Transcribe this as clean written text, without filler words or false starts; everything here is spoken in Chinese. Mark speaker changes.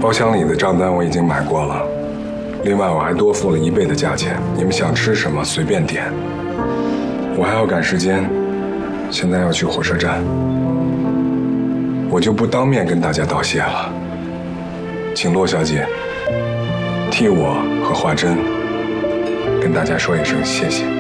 Speaker 1: 包厢里的账单我已经买过了，另外我还多付了1倍的价钱。你们想吃什么随便点。我还要赶时间，现在要去火车站，我就不当面跟大家道谢了，请骆小姐替我和华珍跟大家说一声谢谢。